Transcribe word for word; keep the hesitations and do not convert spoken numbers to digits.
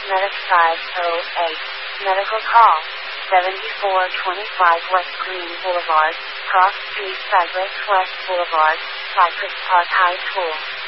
Medic five oh eight. Medical call. seventy-four twenty-five West Green Boulevard, Cross Street, Cypress West Boulevard, Cypress Park High School.